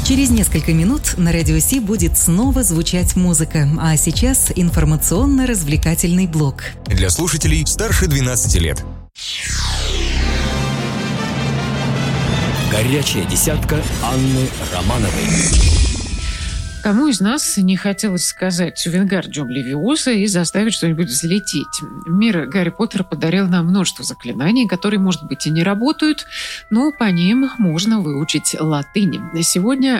Через несколько минут на Радио Си будет снова звучать музыка, а сейчас информационно-развлекательный блок. Для слушателей старше 12 лет. Горячая десятка Анны Романовой. Кому из нас не хотелось сказать «Вингардиум левиоса» и заставить что-нибудь взлететь? Мир Гарри Поттера подарил нам множество заклинаний, которые, может быть, и не работают, но по ним можно выучить латынь. Сегодня